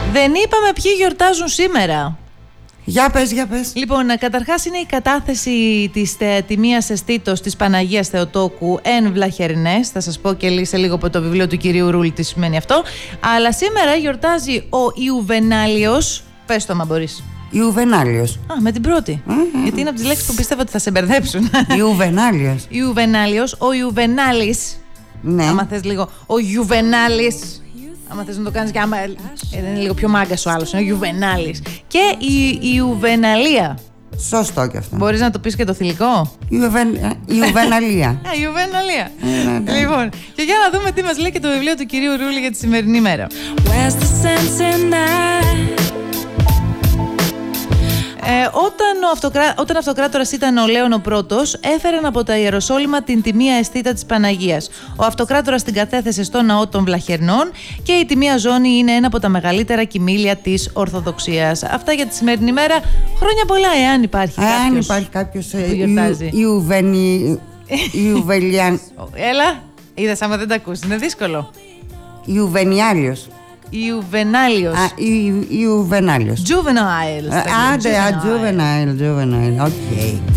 Δεν είπαμε ποιοι γιορτάζουν σήμερα. Για πες, για πες. Λοιπόν, καταρχάς είναι η κατάθεση της τιμίας εστίτος της Παναγίας Θεοτόκου εν Βλαχερνές. Θα σας πω και σε λίγο από το βιβλίο του κυρίου Ρούλη τι σημαίνει αυτό. Αλλά σήμερα γιορτάζει ο Ιουβενάλιος. Πες το άμα μπορείς. Ιουβενάλιος. Α, με την πρώτη. Γιατί είναι από τις λέξεις που πιστεύω ότι θα σε μπερδέψουν. Ιουβενάλιος. Ιουβενάλιος. Ο Ιουβενάλης. Ναι. Άμα θες λίγο. Ο Ιουβενάλης. Άμα θες να το κάνεις και άμα είναι λίγο πιο μάγκας ο άλλος. Είναι ο Ιουβενάλης. Και η Ιουβεναλία. Σωστό κι αυτό. Μπορείς να το πεις και το θηλυκό. Ιουβεναλία. Ιουβεναλία. Λοιπόν, και για να δούμε τι μας λέει και το βιβλίο του κυρίου Ρούλη για τη σημερινή μέρα. Όταν αυτοκράτορας ήταν ο Λέων ο Πρώτος, έφεραν από τα Ιεροσόλυμα την τιμία αισθήτα της Παναγίας. Ο αυτοκράτορας την κατέθεσε στο ναό των Βλαχερνών και η τιμία ζώνη είναι ένα από τα μεγαλύτερα κοιμήλια της Ορθοδοξίας. Αυτά για τη σημερινή μέρα. Χρόνια πολλά, εάν υπάρχει κάποιος που γιορτάζει. Ιουβελιάν. Έλα, είδες άμα δεν τα ακούς, είναι δύσκολο. Ιουβενιάλιος. Ιουβενάλιος. Ιουβενάλιος. Juvenile. Άντε, juvenile, οκ.